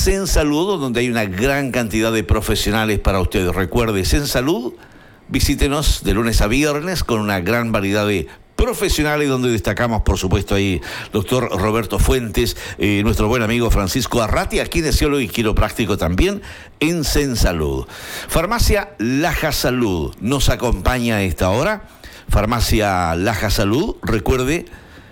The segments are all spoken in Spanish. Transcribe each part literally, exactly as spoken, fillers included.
Zen Salud, donde hay una gran cantidad de profesionales para ustedes. Recuerde, Zen Salud, visítenos de lunes a viernes con una gran variedad de profesionales, donde destacamos, por supuesto, ahí doctor Roberto Fuentes, eh, nuestro buen amigo Francisco Arrati, kinesiólogo y quiropráctico también en Zen Salud. Farmacia Laja Salud nos acompaña a esta hora. Farmacia Laja Salud, recuerde,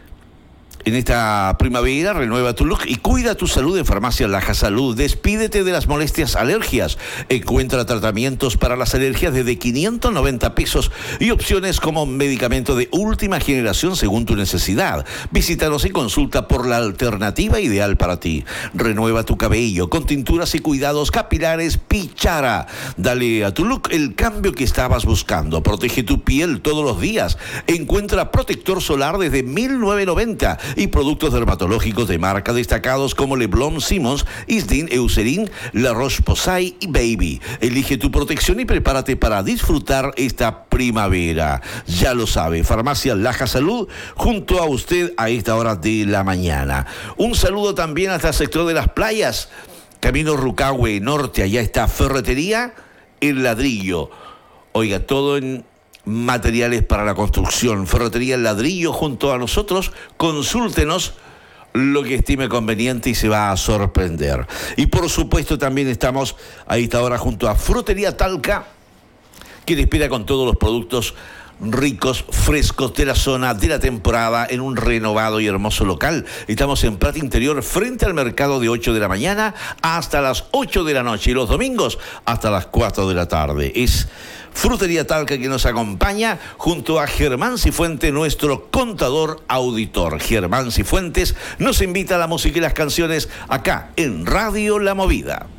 en esta primavera renueva tu look y cuida tu salud en Farmacia Laja Salud. Despídete de las molestias alergias. Encuentra tratamientos para las alergias desde quinientos noventa pesos y opciones como medicamento de última generación según tu necesidad. Visítanos y consulta por la alternativa ideal para ti. Renueva tu cabello con tinturas y cuidados capilares Pichara. Dale a tu look el cambio que estabas buscando. Protege tu piel todos los días. Encuentra protector solar desde mil novecientos noventa y productos dermatológicos de marca destacados como Leblon Simmons, Isdin, Eucerin, La Roche-Posay y Baby. Elige tu protección y prepárate para disfrutar esta primavera. Ya lo sabe, Farmacia Laja Salud, junto a usted a esta hora de la mañana. Un saludo también hasta el sector de las playas, Camino Rucahue Norte, allá está Ferretería El Ladrillo. Oiga, todo en materiales para la construcción, Ferretería El Ladrillo junto a nosotros. Consúltenos lo que estime conveniente y se va a sorprender. Y por supuesto también estamos a esta hora junto a Frutería Talca, que le espera con todos los productos ricos, frescos de la zona, de la temporada, en un renovado y hermoso local. Estamos en Plaza Interior, frente al mercado, de ocho de la mañana hasta las ocho de la noche y los domingos hasta las cuatro de la tarde. Es Frutería Talca que nos acompaña junto a Germán Cifuentes, nuestro contador auditor. Germán Cifuentes nos invita a la música y las canciones acá en Radio La Movida.